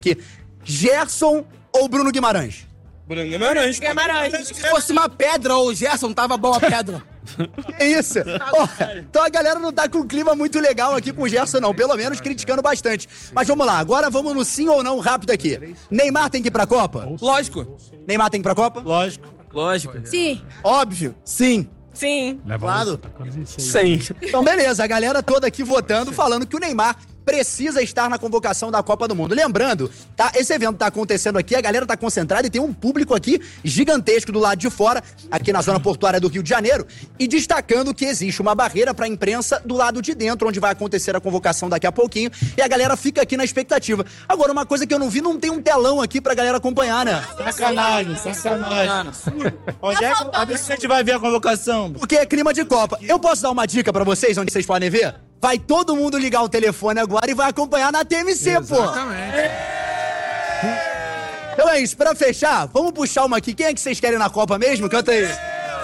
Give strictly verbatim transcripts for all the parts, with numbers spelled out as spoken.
aqui. Gerson ou Bruno Guimarães? Bruno Guimarães. Guimarães. Se fosse uma pedra ou o Gerson, tava bom a pedra. É isso. Ó, então a galera não tá com um clima muito legal aqui com o Gerson, não. Pelo menos criticando bastante. Mas vamos lá, agora vamos no sim ou não rápido aqui. Neymar tem que ir pra Copa? Lógico. Neymar tem que ir pra Copa? Lógico. Lógico. Sim. Óbvio, sim. Sim. Claro. Sim. Então beleza, a galera toda aqui votando, falando que o Neymar precisa estar na convocação da Copa do Mundo. Lembrando, tá, esse evento tá acontecendo aqui, a galera tá concentrada e tem um público aqui gigantesco do lado de fora, aqui na zona portuária do Rio de Janeiro, e destacando que existe uma barreira pra imprensa do lado de dentro, onde vai acontecer a convocação daqui a pouquinho, e a galera fica aqui na expectativa. Agora, uma coisa que eu não vi, não tem um telão aqui pra galera acompanhar, né? Sacanagem, sacanagem. Onde é que a gente vai ver a convocação? Porque é clima de Copa. Eu posso dar uma dica pra vocês, onde vocês podem ver? Vai todo mundo ligar o telefone agora e vai acompanhar na T M C, Exatamente. pô. Então é isso, pra fechar, vamos puxar uma aqui. Quem é que vocês querem na Copa mesmo? Canta aí.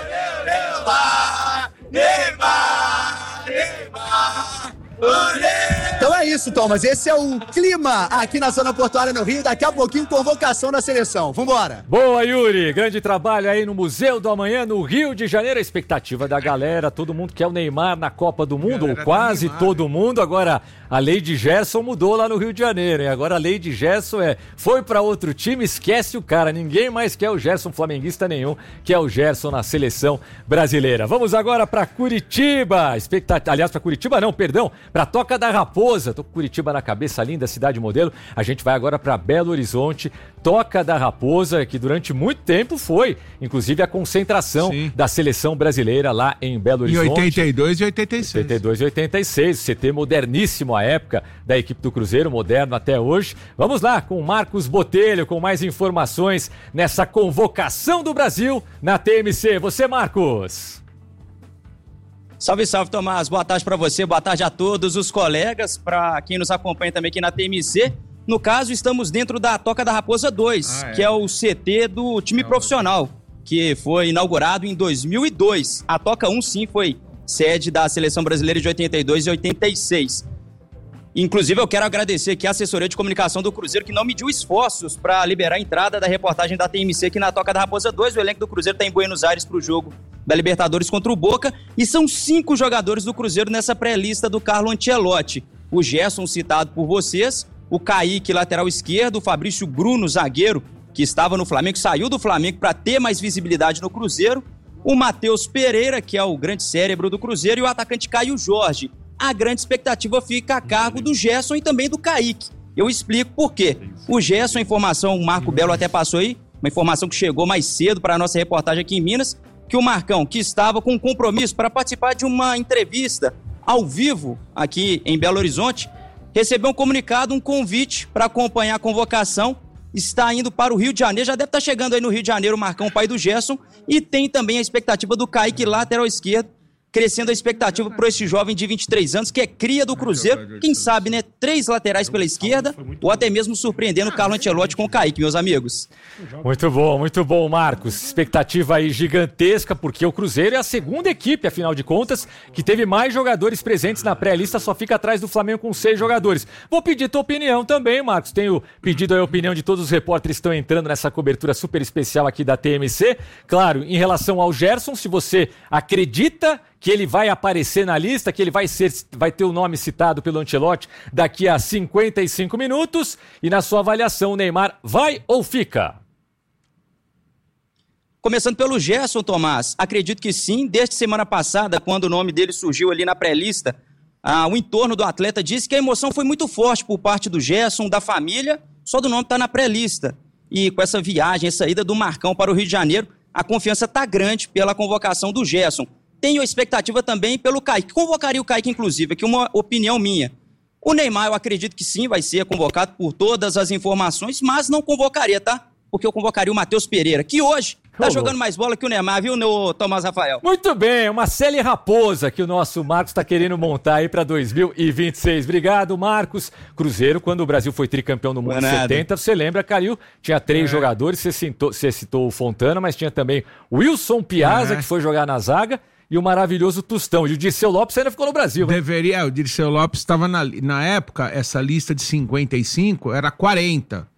Neymar, Neymar, Neymar. Então é isso, Thomas. Esse é o clima aqui na zona portuária no Rio. Daqui a pouquinho, convocação da seleção. Vambora. Boa, Yuri. Grande trabalho aí no Museu do Amanhã, no Rio de Janeiro. A expectativa da galera, todo mundo quer o Neymar na Copa do Mundo, ou quase Neymar, todo né? mundo. Agora, a lei de Gerson mudou lá no Rio de Janeiro, hein? Agora a lei de Gerson é, foi pra outro time, esquece o cara. Ninguém mais quer o Gerson, flamenguista nenhum, quer o Gerson na seleção brasileira. Vamos agora pra Curitiba. Expectativa, aliás, pra Curitiba não, perdão, pra Toca da Raposa. Tô com Curitiba na cabeça, linda cidade modelo. A gente vai agora pra Belo Horizonte. Toca da Raposa, que durante muito tempo foi, inclusive, a concentração Sim. da seleção brasileira lá em Belo Horizonte. Em oitenta e dois e oitenta e seis. oitenta e dois e oitenta e seis, C T moderníssimo à época da equipe do Cruzeiro, moderno até hoje. Vamos lá com o Marcos Botelho, com mais informações nessa convocação do Brasil na T M C. Você, Marcos. Salve, salve, Tomás. Boa tarde para você, boa tarde a todos os colegas, para quem nos acompanha também aqui na T M C. No caso, estamos dentro da Toca da Raposa dois, ah, é. que é o C T do time Não, profissional, que foi inaugurado em dois mil e dois. A Toca um, sim, foi sede da Seleção Brasileira de oitenta e dois e oitenta e seis. Inclusive, eu quero agradecer aqui a assessoria de comunicação do Cruzeiro, que não mediu esforços para liberar a entrada da reportagem da T M C aqui na Toca da Raposa dois. O elenco do Cruzeiro está em Buenos Aires para o jogo da Libertadores contra o Boca. E são cinco jogadores do Cruzeiro nessa pré-lista do Carlo Ancelotti. O Gerson, citado por vocês, o Kaique, lateral esquerdo, o Fabrício Bruno, zagueiro, que estava no Flamengo, saiu do Flamengo para ter mais visibilidade no Cruzeiro, o Matheus Pereira, que é o grande cérebro do Cruzeiro, e o atacante Caio Jorge. A grande expectativa fica a cargo do Gerson e também do Kaique. Eu explico por quê. O Gerson, a informação, o Marco Belo até passou aí, uma informação que chegou mais cedo para a nossa reportagem aqui em Minas, que o Marcão, que estava com um compromisso para participar de uma entrevista ao vivo aqui em Belo Horizonte, recebeu um comunicado, um convite para acompanhar a convocação, está indo para o Rio de Janeiro, já deve estar chegando aí no Rio de Janeiro o Marcão, pai do Gerson, e tem também a expectativa do Kaique, lateral esquerdo, crescendo a expectativa para esse jovem de vinte e três anos, que é cria do Cruzeiro, quem sabe, né, três laterais pela esquerda, ou até mesmo surpreendendo o Carlo Ancelotti com o Kaique, meus amigos. Muito bom, muito bom, Marcos. Expectativa aí gigantesca, porque o Cruzeiro é a segunda equipe, afinal de contas, que teve mais jogadores presentes na pré-lista, só fica atrás do Flamengo com seis jogadores. Vou pedir tua opinião também, Marcos. Tenho pedido a opinião de todos os repórteres que estão entrando nessa cobertura super especial aqui da T M C. Claro, em relação ao Gerson, se você acredita que ele vai aparecer na lista, que ele vai, ser, vai ter o nome citado pelo Ancelotti daqui a cinquenta e cinco minutos. E na sua avaliação, o Neymar vai ou fica? Começando pelo Gerson, Tomás, acredito que sim. Desde semana passada, quando o nome dele surgiu ali na pré-lista, ah, o entorno do atleta disse que a emoção foi muito forte por parte do Gerson, da família, só do nome está na pré-lista. E com essa viagem, essa ida do Marcão para o Rio de Janeiro, a confiança está grande pela convocação do Gerson. Tenho a expectativa também pelo Kaique. Convocaria o Kaique, inclusive, aqui uma opinião minha. O Neymar, eu acredito que sim, vai ser convocado por todas as informações, mas não convocaria, tá? Porque eu convocaria o Matheus Pereira, que hoje tá jogando mais bola que o Neymar, viu, no Tomás Rafael? Muito bem, uma Célia Raposa que o nosso Marcos tá querendo montar aí para dois mil e vinte e seis. Obrigado, Marcos. Cruzeiro, quando o Brasil foi tricampeão no mundo em setenta, você lembra, Calil? Tinha três é. jogadores, você citou, você citou o Fontana, mas tinha também o Wilson Piazza, é. que foi jogar na zaga, e o maravilhoso Tostão. E o Dirceu Lopes ainda ficou no Brasil. Hein? Deveria, o Dirceu Lopes estava na, na época, essa lista de cinquenta e cinco era quarenta.